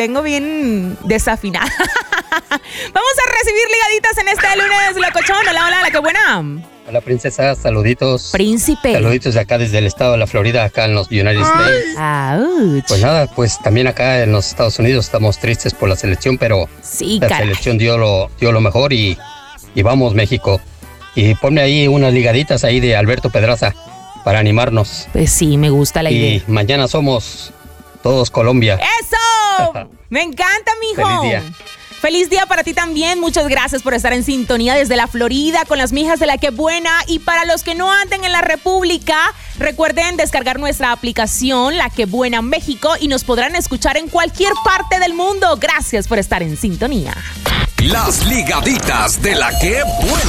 vengo bien desafinada. Vamos a recibir ligaditas en este lunes, locochón. Hola, hola, qué buena. Hola, princesa, saluditos. Príncipe. Saluditos de acá desde el estado de la Florida, acá en los United States. ¡Auch! Pues nada, pues también acá en los Estados Unidos estamos tristes por la selección, pero Sí, la caray. selección dio lo mejor y vamos, México. Y ponme ahí unas ligaditas ahí de Alberto Pedraza para animarnos. Pues sí, me gusta la idea. Y mañana somos todos Colombia. ¡Eso! ¡Me encanta, mijo! Feliz día. Feliz día para ti también. Muchas gracias por estar en sintonía desde la Florida con las mijas de La Que Buena. Y para los que no anden en la República, recuerden descargar nuestra aplicación La Que Buena México y nos podrán escuchar en cualquier parte del mundo. Gracias por estar en sintonía. Las ligaditas de La Que Buena.